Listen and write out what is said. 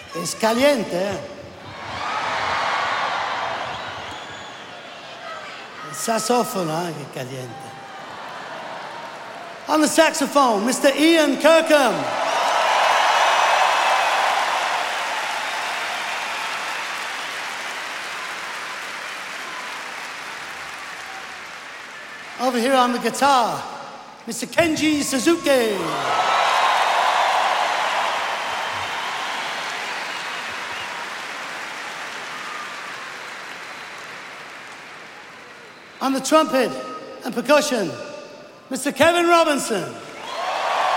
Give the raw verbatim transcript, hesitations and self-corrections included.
Es caliente, eh? Il sassofono anche caliente. On the saxophone, Mister Ian Kirkham. Over here on the guitar, Mister Kenji Suzuki. On the trumpet and percussion, Mister Kevin Robinson.